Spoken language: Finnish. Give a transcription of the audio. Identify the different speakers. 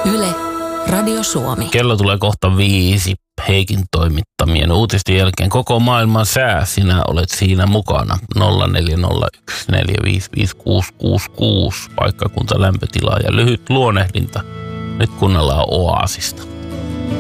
Speaker 1: Yle, Radio Suomi.
Speaker 2: Kello tulee kohta 5 Heikin toimittamien uutisten jälkeen. Koko maailman sää, sinä olet siinä mukana. 0401455666, paikkakunta, lämpötila ja lyhyt luonehdinta. Nyt kuunnellaan Oasista.